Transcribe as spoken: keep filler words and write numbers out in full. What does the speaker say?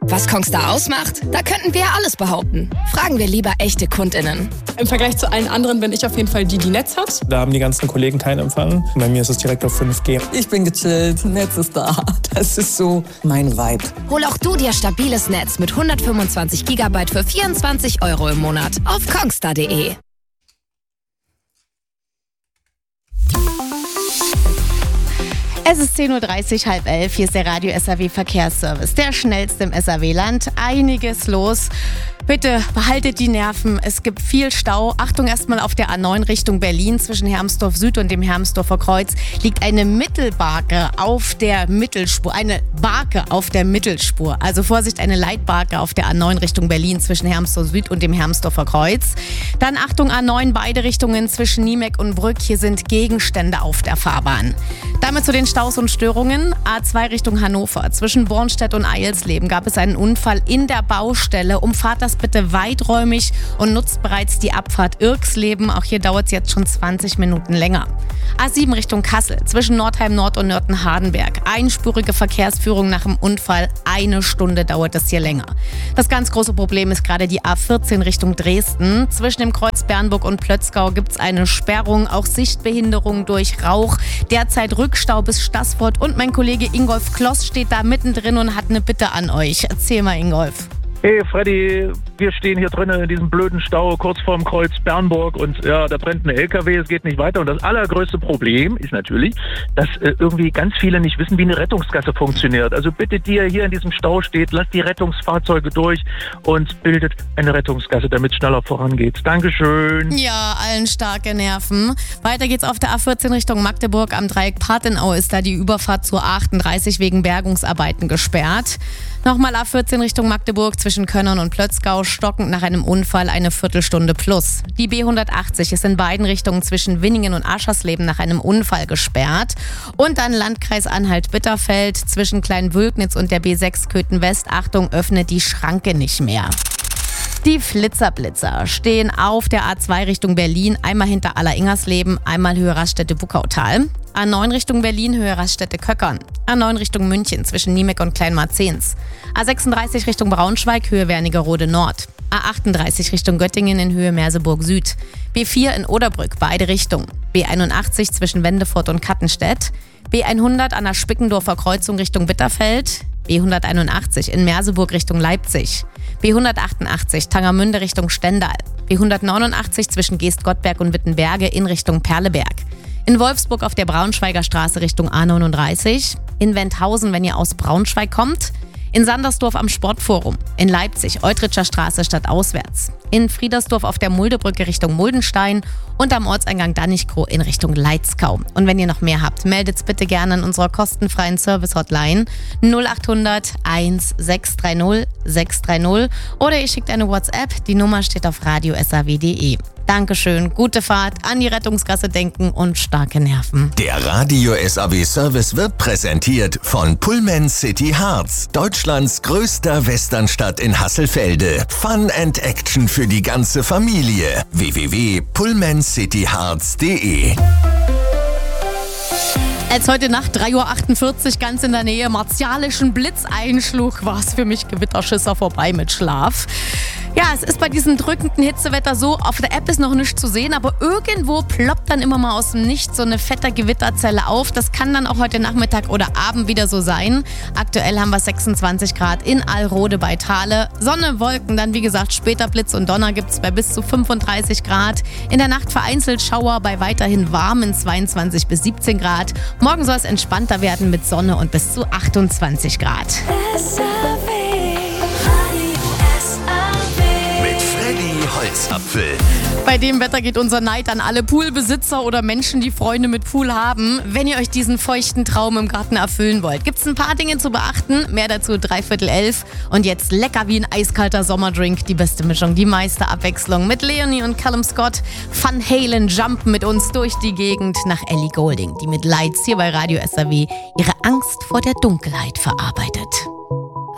Was Kongstar ausmacht? Da könnten wir alles behaupten. Fragen wir lieber echte KundInnen. Im Vergleich zu allen anderen bin ich auf jeden Fall die, die Netz hat. Da haben die ganzen Kollegen keinen Empfang. Bei mir ist es direkt auf fünf G. Ich bin gechillt, Netz ist da. Das ist so mein Vibe. Hol auch du dir stabiles Netz mit hundertfünfundzwanzig Gigabyte für vierundzwanzig Euro im Monat auf kongstar punkt de. Es ist zehn Uhr dreißig, halb elf. Hier ist der Radio S A W Verkehrsservice. Der schnellste im S A W-Land. Einiges los. Bitte behaltet die Nerven. Es gibt viel Stau. Achtung erstmal auf der A neun Richtung Berlin. Zwischen Hermsdorf Süd und dem Hermsdorfer Kreuz liegt eine Mittelbarke auf der Mittelspur. Eine Barke auf der Mittelspur. Also Vorsicht, eine Leitbarke auf der A neun Richtung Berlin zwischen Hermsdorf Süd und dem Hermsdorfer Kreuz. Dann Achtung A neun, beide Richtungen zwischen Niemek und Brück. Hier sind Gegenstände auf der Fahrbahn. Damit zu den Staus und Störungen. A zwei Richtung Hannover. Zwischen Bornstedt und Eilsleben gab es einen Unfall in der Baustelle. Umfahrt das bitte weiträumig und nutzt bereits die Abfahrt Irksleben. Auch hier dauert es jetzt schon zwanzig Minuten länger. A sieben Richtung Kassel. Zwischen Nordheim Nord und Nörten-Hardenberg. Einspurige Verkehrsführung nach dem Unfall. Eine Stunde dauert es hier länger. Das ganz große Problem ist gerade die A vierzehn Richtung Dresden. Zwischen dem Kreuz Bernburg und Plötzgau gibt es eine Sperrung. Auch Sichtbehinderung durch Rauch. Derzeit Rückstau bis Stassfurt. Und mein Kollege Ingolf Kloss steht da mittendrin und hat eine Bitte an euch. Erzähl mal, Ingolf. Hey Freddy, wir stehen hier drinnen in diesem blöden Stau kurz vorm Kreuz Bernburg und ja, da brennt ein L K W, es geht nicht weiter. Und das allergrößte Problem ist natürlich, dass äh, irgendwie ganz viele nicht wissen, wie eine Rettungsgasse funktioniert. Also bitte dir hier in diesem Stau steht, lasst die Rettungsfahrzeuge durch und bildet eine Rettungsgasse, damit es schneller vorangeht. Dankeschön. Ja, allen starke Nerven. Weiter geht's auf der A vierzehn Richtung Magdeburg. Am Dreieck Partenau ist da die Überfahrt zur A achtunddreißig wegen Bergungsarbeiten gesperrt. Nochmal A vierzehn Richtung Magdeburg zwischen Könnern und Plötzgau, stockend nach einem Unfall eine Viertelstunde plus. Die B hundertachtzig ist in beiden Richtungen zwischen Winningen und Aschersleben nach einem Unfall gesperrt. Und dann Landkreis Anhalt-Bitterfeld zwischen Kleinwülknitz und der B sechs Köthen-West. Achtung, öffnet die Schranke nicht mehr. Die Flitzerblitzer stehen auf der A zwei Richtung Berlin, einmal hinter Aller-Ingersleben, einmal Höhe Raststätte-Buckautal. A neun Richtung Berlin, Höhe Raststätte-Köckern. A neun Richtung München zwischen Niemek und Kleinmarzens. A sechsunddreißig Richtung Braunschweig, Höhe Wernigerode Nord. A achtunddreißig Richtung Göttingen in Höhe Merseburg Süd. B vier in Oderbrück, beide Richtungen. B einundachtzig zwischen Wendefurt und Kattenstedt. B hundert an der Spickendorfer Kreuzung Richtung Bitterfeld. B hunderteinundachtzig in Merseburg Richtung Leipzig. B hundertachtundachtzig Tangermünde Richtung Stendal. B hundertneunundachtzig zwischen Geest-Gottberg und Wittenberge in Richtung Perleberg. In Wolfsburg auf der Braunschweiger Straße Richtung A neununddreißig. In Wendhausen, wenn ihr aus Braunschweig kommt. In Sandersdorf am Sportforum. In Leipzig Eutritscher Straße stadtauswärts. In Friedersdorf auf der Muldebrücke Richtung Muldenstein und am Ortseingang Dannichkroh in Richtung Leitzkau. Und wenn ihr noch mehr habt, meldet's bitte gerne an unserer kostenfreien Service-Hotline null achthundert sechshundertsechzig sechshundertdreißig oder ihr schickt eine WhatsApp. Die Nummer steht auf radio s a w punkt de. Dankeschön, gute Fahrt, an die Rettungsgasse denken und starke Nerven. Der Radio S A W Service wird präsentiert von Pullman City Harz, Deutschlands größter Westernstadt in Hasselfelde. Fun and Action für die ganze Familie. w w w punkt pullman city harz punkt de. Als heute Nacht drei Uhr achtundvierzig ganz in der Nähe martialischen Blitzeinschlag war es für mich Gewitterschisser vorbei mit Schlaf. Ja, es ist bei diesem drückenden Hitzewetter so, auf der App ist noch nichts zu sehen, aber irgendwo ploppt dann immer mal aus dem Nichts so eine fette Gewitterzelle auf. Das kann dann auch heute Nachmittag oder Abend wieder so sein. Aktuell haben wir sechsundzwanzig Grad in Alrode bei Thale. Sonne, Wolken, dann wie gesagt später Blitz und Donner gibt es bei bis zu fünfunddreißig Grad. In der Nacht vereinzelt Schauer bei weiterhin warmen zweiundzwanzig bis siebzehn Grad. Morgen soll es entspannter werden mit Sonne und bis zu achtundzwanzig Grad. Holzapfel. Bei dem Wetter geht unser Neid an alle Poolbesitzer oder Menschen, die Freunde mit Pool haben. Wenn ihr euch diesen feuchten Traum im Garten erfüllen wollt, gibt es ein paar Dinge zu beachten. Mehr dazu dreiviertel elf. Und jetzt lecker wie ein eiskalter Sommerdrink. Die beste Mischung, die meiste Abwechslung. Mit Leonie und Callum Scott. Van Halen jumpen mit uns durch die Gegend nach Ellie Goulding, die mit Lights hier bei Radio S A W ihre Angst vor der Dunkelheit verarbeitet.